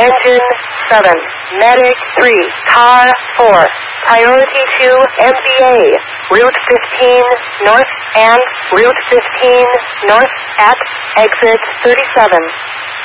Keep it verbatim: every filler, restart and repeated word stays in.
Engine seven, Medic three, Car four, Priority two, M B A, Route fifteen North and Route fifteen North at Exit thirty-seven.